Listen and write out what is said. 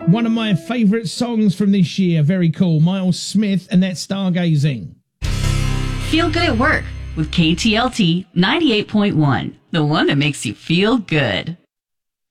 One of my favourite songs from this year. Very cool. Miles Smith and that Stargazing. Feel good at work with KTLT 98.1, the one that makes you feel good.